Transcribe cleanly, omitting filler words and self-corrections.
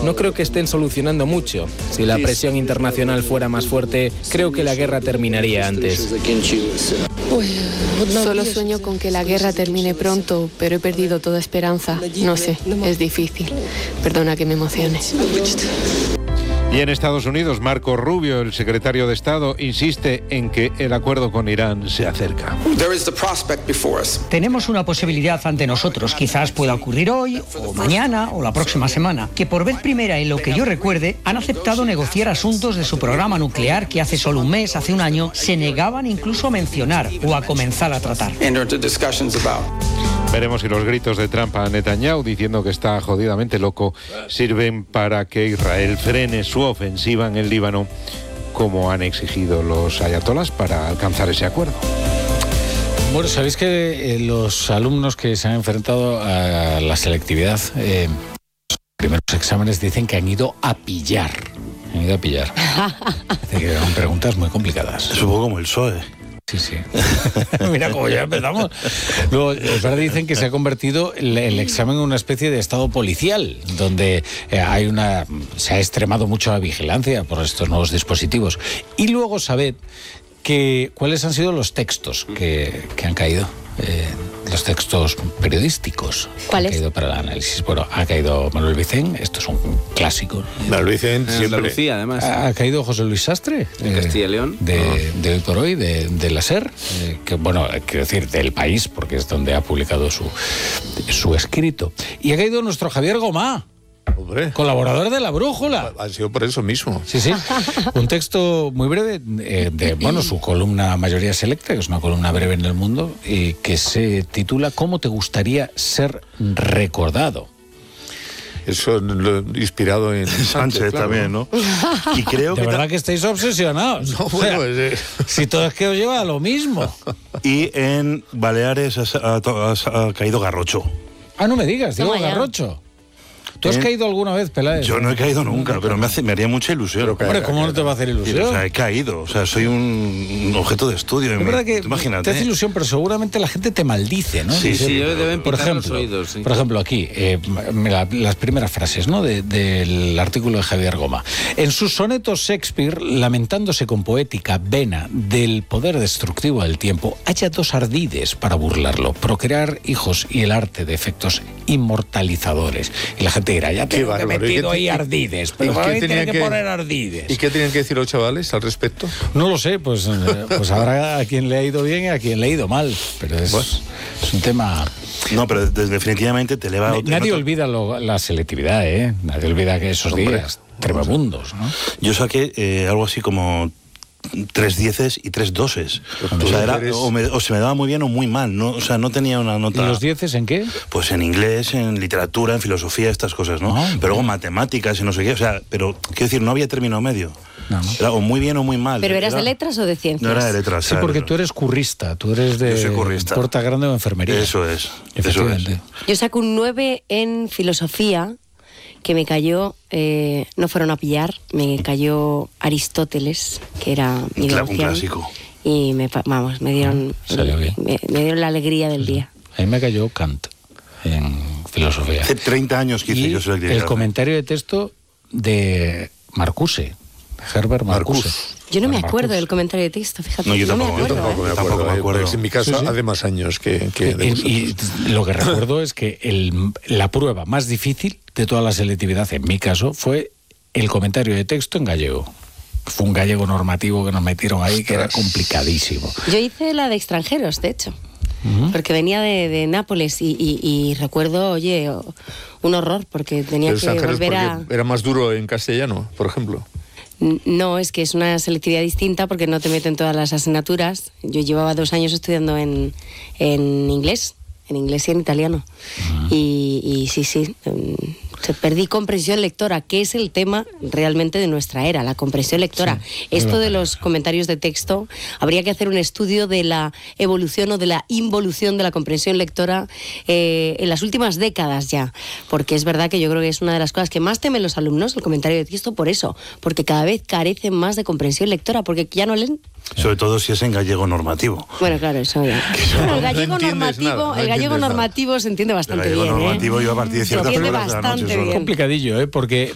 no creo que estén solucionando mucho. Si la presión internacional fuera más fuerte, creo que la guerra terminaría antes. Solo sueño con que la guerra termine pronto, pero he perdido toda esperanza. No sé, es difícil. Perdona que me emocione. Y en Estados Unidos, Marco Rubio, el secretario de Estado, insiste en que el acuerdo con Irán se acerca. Tenemos una posibilidad ante nosotros, quizás pueda ocurrir hoy, o mañana, o la próxima semana, que por vez primera en lo que yo recuerde, han aceptado negociar asuntos de su programa nuclear que hace solo un mes, hace un año, se negaban incluso a mencionar o a comenzar a tratar. Veremos si los gritos de Trump a Netanyahu diciendo que está jodidamente loco sirven para que Israel frene su ofensiva en el Líbano, como han exigido los ayatolás para alcanzar ese acuerdo. Bueno, sabéis que los alumnos que se han enfrentado a la selectividad, los primeros exámenes dicen que han ido a pillar. Dicen que eran preguntas muy complicadas. Es un poco como el PSOE. Sí. Mira cómo ya empezamos. Luego, los verdes dicen que se ha convertido el examen en una especie de estado policial, donde se ha extremado mucho la vigilancia por estos nuevos dispositivos. Y luego sabed cuáles han sido los textos que han caído. Los textos periodísticos. ¿Cuáles? Han caído para el análisis. Bueno, ha caído Manuel Vicent, esto es un clásico. Manuel Vicent, en Andalucía, además. Ha caído José Luis Sastre. En Castilla y León. De Hoy por Hoy, de la SER, que bueno, quiero decir, del País, porque es donde ha publicado su escrito. Y ha caído nuestro Javier Gomá. Hombre. Colaborador de La Brújula. Ha sido por eso mismo. Sí. Un texto muy breve de su columna Mayoría Selecta, que es una columna breve en El Mundo, y que se titula ¿Cómo te gustaría ser recordado? Eso inspirado en Sánchez claro, también, ¿no? Y creo de verdad que estáis obsesionados. No, bueno, si todo es que os lleva a lo mismo. Y en Baleares ha caído Garrocho. No me digas, digo Garrocho. ¿Tú has caído alguna vez, Peláez? Yo no he caído nunca, pero me haría mucha ilusión. Hombre, ¿cómo no te va a hacer ilusión? O sea, he caído, soy un objeto de estudio. Es verdad que imagínate. Te hace ilusión, pero seguramente la gente te maldice, ¿no? Sí, deben pitar los oídos. Sí. Por ejemplo, aquí, las primeras frases, ¿no? Del artículo de Javier Gomá. En sus sonetos, Shakespeare, lamentándose con poética vena del poder destructivo del tiempo, halla dos ardides para burlarlo: procrear hijos y el arte de efectos inmortalizadores. Y la gente dirá, ya tengo que metido ahí ardides, pero ahí tiene que poner ardides. ¿Y qué tenían que decir los chavales al respecto? No lo sé, pues habrá a quien le ha ido bien y a quien le ha ido mal, pero es un tema... No, pero definitivamente te eleva... Nadie olvida la selectividad, ¿eh? Nadie olvida que esos días tremebundos, ¿no? Yo saqué algo así como 3 dieces y 3 doses. O sea, o se me daba muy bien o muy mal, ¿no? O sea, no tenía una nota... ¿Y los dieces en qué? Pues en inglés, en literatura, en filosofía, estas cosas, ¿no? Pero luego matemáticas y no sé qué, o sea, pero quiero decir, no había término medio. No. Era o muy bien o muy mal. ¿Pero eras de letras o de ciencias? No era de letras. Sí, porque tú eres currista, tú eres de... Yo soy currista. Porta Grande o enfermería. Eso es. Efectivamente. Yo saco un 9 en filosofía, que me cayó, no fueron a pillar, me cayó Aristóteles, que era mi un clásico. Y me dieron me dieron la alegría del día. A mí me cayó Kant en filosofía. Hace 30 años que hice yo selectividad. El comentario de texto de Marcuse, Herbert Marcuse. Yo no me acuerdo del comentario de texto, fíjate. No, yo tampoco me acuerdo. En mi caso, hace más años que y lo que recuerdo es que la prueba más difícil de toda la selectividad, en mi caso, fue el comentario de texto en gallego. Fue un gallego normativo que nos metieron ahí, que era complicadísimo. Yo hice la de extranjeros, de hecho. Porque venía de Nápoles y recuerdo, un horror, porque tenía que volver a... ¿Era más duro en castellano, por ejemplo? No, es que es una selectividad distinta porque no te meten todas las asignaturas. Yo llevaba 2 años estudiando en inglés y en italiano. Y sí, perdí comprensión lectora, que es el tema realmente de nuestra era, la comprensión lectora. Sí, esto de los comentarios de texto, habría que hacer un estudio de la evolución o de la involución de la comprensión lectora en las últimas décadas ya, porque es verdad que yo creo que es una de las cosas que más temen los alumnos, el comentario de texto, por eso, porque cada vez carecen más de comprensión lectora, porque ya no leen. Sobre todo si es en gallego normativo. Bueno, claro, eso ya. Bueno, el gallego normativo se entiende bastante bien. El gallego normativo yo a partir de ciertas horas de la noche es complicadillo, porque